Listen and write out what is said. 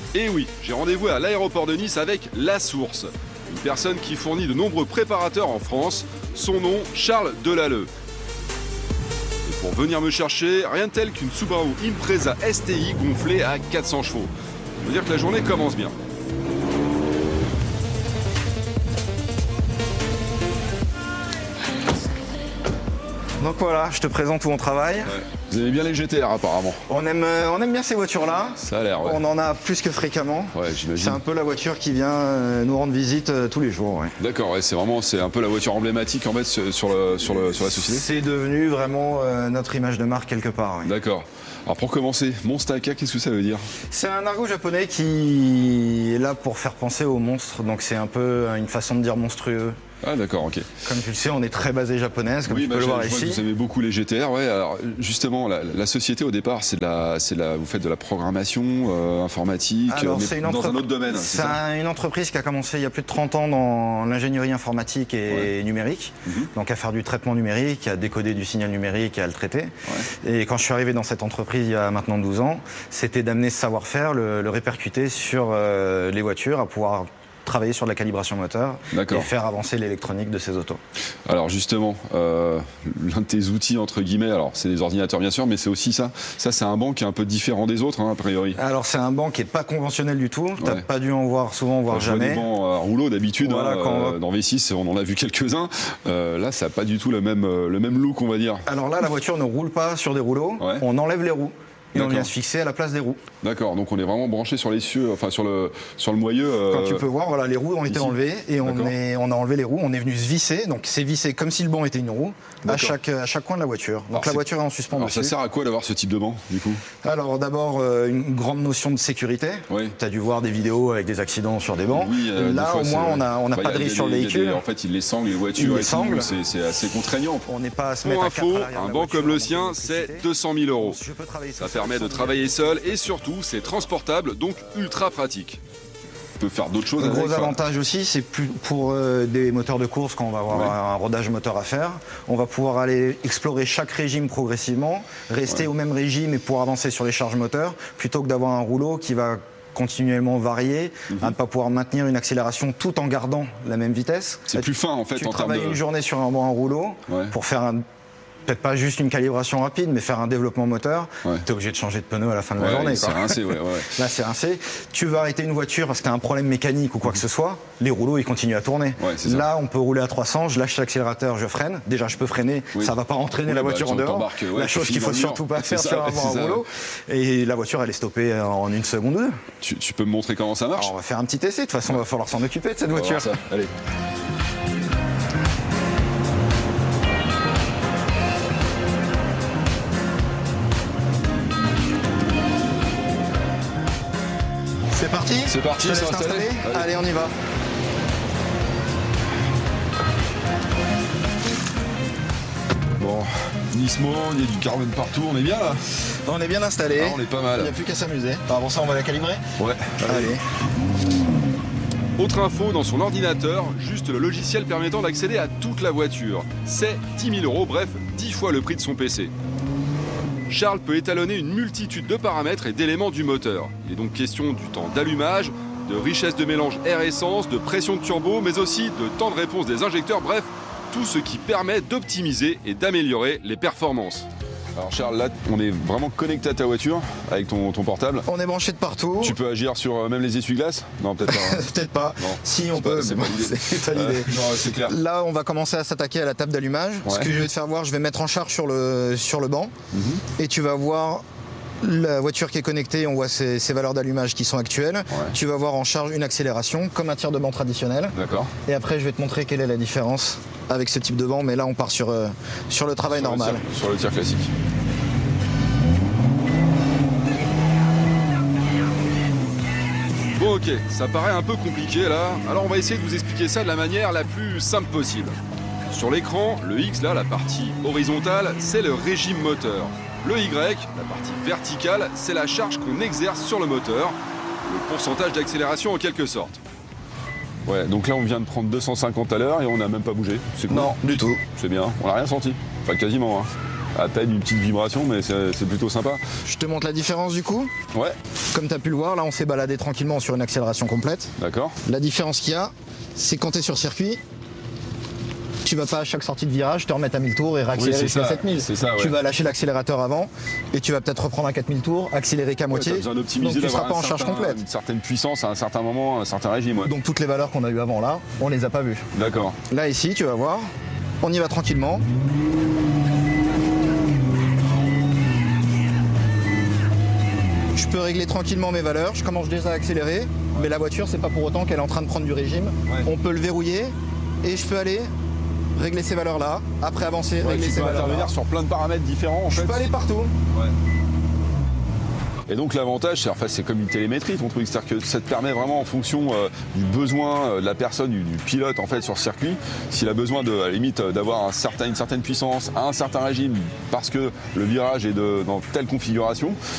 Et oui, j'ai rendez-vous à l'aéroport de Nice avec La Source, une personne qui fournit de nombreux préparateurs en France. Son nom, Charles Delalleux. Et pour venir me chercher, rien de tel qu'une Subaru Impreza STI gonflée à 400 chevaux. Ça veut dire que la journée commence bien. Donc voilà, je te présente où on travaille. Ouais. Vous aimez bien les GTR apparemment. On aime bien ces voitures-là. Ça a l'air, ouais. On en a plus que fréquemment. Ouais, j'imagine. C'est un peu la voiture qui vient nous rendre visite tous les jours. Ouais. D'accord, ouais, c'est un peu la voiture emblématique en fait sur la société. C'est devenu vraiment notre image de marque quelque part. Ouais. D'accord. Alors pour commencer, Monstaka, qu'est-ce que ça veut dire? C'est un argot japonais qui est là pour faire penser aux monstres. Donc c'est un peu une façon de dire monstrueux. Ah d'accord, ok. Comme tu le sais, on est très basé japonaise, comme tu peux le voir ici. Vous aimez beaucoup les GTR, ouais. Alors justement, la société au départ, vous faites de la programmation informatique, alors, mais dans un autre domaine. C'est une entreprise qui a commencé il y a plus de 30 ans dans l'ingénierie informatique et numérique, donc à faire du traitement numérique, à décoder du signal numérique et à le traiter. Ouais. Et quand je suis arrivé dans cette entreprise il y a maintenant 12 ans, c'était d'amener ce savoir-faire, le répercuter sur les voitures, à pouvoir travailler sur de la calibration moteur et faire avancer l'électronique de ces autos. Alors justement, l'un de tes outils entre guillemets, alors c'est des ordinateurs bien sûr, mais c'est aussi ça. Ça c'est un banc qui est un peu différent des autres hein, a priori. Alors c'est un banc qui est pas conventionnel du tout. T'as pas dû en voir souvent, voire jamais. Des bancs à rouleau d'habitude. Voilà, dans V6 on en a vu quelques-uns. Là ça n'a pas du tout le même look on va dire. Alors là la voiture ne roule pas sur des rouleaux. Ouais. On enlève les roues. Et on vient se fixer à la place des roues. D'accord, donc on est vraiment branché sur les cieux, enfin sur le moyeu. Quand tu peux voir, voilà, les roues ont été enlevées et on a enlevé les roues, on est venu se visser, donc c'est vissé comme si le banc était une roue à chaque coin de la voiture. Donc la voiture est en suspens dessus. Ça sert à quoi d'avoir ce type de banc du coup? Alors d'abord une grande notion de sécurité. Oui. Tu as dû voir des vidéos avec des accidents sur des bancs. Oui, là au moins on n'a pas de risque sur le véhicule. En fait ils les sanglent les voitures, c'est assez contraignant. On n'est pas à se mettre à 4 à l'arrière. Un banc comme le sien c'est 200 000 €. Ça permet de travailler seul et surtout c'est transportable donc ultra pratique. On peut faire d'autres choses. Le gros avantage aussi c'est pour des moteurs de course quand on va avoir un rodage moteur à faire, on va pouvoir aller explorer chaque régime progressivement, rester au même régime et pour avancer sur les charges moteurs plutôt que d'avoir un rouleau qui va continuellement varier, à ne pas pouvoir maintenir une accélération tout en gardant la même vitesse. C'est plus fin en fait. Tu travailles une journée sur un banc à rouleau pour faire peut-être pas juste une calibration rapide, mais faire un développement moteur, tu es obligé de changer de pneu à la fin de la journée. C'est rincé, Là, c'est rincé. Tu veux arrêter une voiture parce que tu as un problème mécanique ou quoi que ce soit, les rouleaux, ils continuent à tourner. Là, on peut rouler à 300, je lâche l'accélérateur, je freine. Déjà, je peux freiner, ça va pas entraîner la voiture en dehors. La chose qu'il faut surtout pas faire sur un rouleau. Et la voiture, elle est stoppée en 1 seconde ou 2. Tu peux me montrer comment ça marche? Alors, on va faire un petit essai. De toute façon, il va falloir s'en occuper de cette voiture. Allez. C'est parti? C'est parti, c'est installé. Allez, on y va. Bon, Nismo, il y a du carbone partout, on est bien là? On est bien installé. On est pas mal. Il n'y a plus qu'à s'amuser. Avant ça, on va la calibrer? Ouais. Allez. Autre info dans son ordinateur, juste le logiciel permettant d'accéder à toute la voiture. C'est 10 000 €, bref, 10 fois le prix de son PC. Charles peut étalonner une multitude de paramètres et d'éléments du moteur. Il est donc question du temps d'allumage, de richesse de mélange air-essence, de pression de turbo, mais aussi de temps de réponse des injecteurs, bref, tout ce qui permet d'optimiser et d'améliorer les performances. Alors Charles, là, on est vraiment connecté à ta voiture avec ton portable. On est branché de partout. Tu peux agir sur même les essuie-glaces? Non, peut-être pas. Peut-être pas. Non. Si, on peut. C'est pas l'idée. Non, c'est clair. Là, on va commencer à s'attaquer à la table d'allumage. Ce que je vais te faire voir, je vais mettre en charge sur le banc. Et tu vas voir la voiture qui est connectée, on voit ses valeurs d'allumage qui sont actuelles. Tu vas voir en charge une accélération, comme un tir de banc traditionnel. D'accord. Et après, je vais te montrer quelle est la différence avec ce type de banc. Mais là, on part sur le travail normal. Sur le tir classique. Bon ok, ça paraît un peu compliqué là, alors on va essayer de vous expliquer ça de la manière la plus simple possible. Sur l'écran, le X là, la partie horizontale, c'est le régime moteur. Le Y, la partie verticale, c'est la charge qu'on exerce sur le moteur, le pourcentage d'accélération en quelque sorte. Ouais, donc là on vient de prendre 250 à l'heure et on n'a même pas bougé, c'est cool. Non, du tout. C'est bien, on n'a rien senti, enfin quasiment. À peine une petite vibration, mais c'est plutôt sympa. Je te montre la différence du coup. Ouais. Comme tu as pu le voir, là on s'est baladé tranquillement sur une accélération complète. D'accord. La différence qu'il y a, c'est quand tu es sur circuit, tu vas pas à chaque sortie de virage te remettre à 1000 tours et réaccélérer jusqu'à 7000. C'est ça, ouais. Tu vas lâcher l'accélérateur avant et tu vas peut-être reprendre à 4000 tours, accélérer qu'à moitié. Besoin d'optimiser, donc tu seras pas en charge complète. Une certaine puissance à un certain moment, un certain régime. Ouais. Donc toutes les valeurs qu'on a eues avant là, on les a pas vues. D'accord. Là ici, tu vas voir, on y va tranquillement. Je peux régler tranquillement mes valeurs, je commence déjà à accélérer, mais la voiture, c'est pas pour autant qu'elle est en train de prendre du régime. Ouais. On peut le verrouiller et je peux aller régler ces valeurs-là, après avancer, régler ces valeurs-là. Tu peux intervenir sur plein de paramètres différents en fait. Je peux aller partout. Ouais. Et donc l'avantage, c'est comme une télémétrie ton truc, c'est-à-dire que ça te permet vraiment en fonction du besoin de la personne, du pilote en fait sur circuit, s'il a besoin à la limite d'avoir une certaine puissance, un certain régime, parce que le virage est dans telle configuration,